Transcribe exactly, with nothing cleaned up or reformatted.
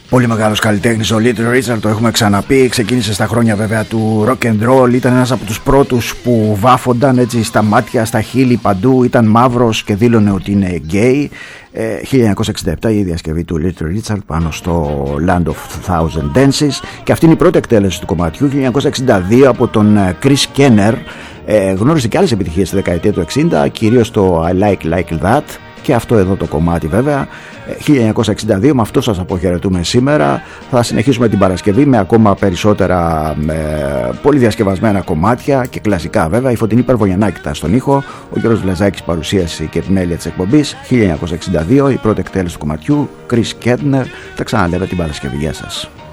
Πολύ μεγάλος καλλιτέχνης ο Little Richard, το έχουμε ξαναπεί. Ξεκίνησε στα χρόνια βέβαια του rock and roll. Ήταν ένας από τους πρώτους που βάφονταν έτσι στα μάτια, στα χείλη, παντού. Ήταν μαύρος και δήλωνε ότι είναι γκέι. ε, χίλια εννιακόσια εξήντα επτά η διασκευή του Little Richard πάνω στο Land of Thousand Dances. Και αυτή είναι η πρώτη εκτέλεση του κομματιού. χίλια εννιακόσια εξήντα δύο από τον Chris Kenner. ε, Γνώρισε και άλλες επιτυχίες στη δεκαετία του εξήντα, κυρίως το I Like Like That. Και αυτό εδώ το κομμάτι βέβαια χίλια εννιακόσια εξήντα δύο, με αυτό σας αποχαιρετούμε σήμερα. Θα συνεχίσουμε την Παρασκευή με ακόμα περισσότερα με πολύ διασκευασμένα κομμάτια και κλασικά βέβαια. Η Φωτεινή Περβογιαννάκη ήταν στον ήχο, ο Γιώργος Βλαζάκης παρουσίαση και επιμέλεια της εκπομπής. Χίλια εννιακόσια εξήντα δύο η πρώτη εκτέλεση του κομματιού, Chris Kettner. Τα ξαναλέμε την Παρασκευή. Γεια σας.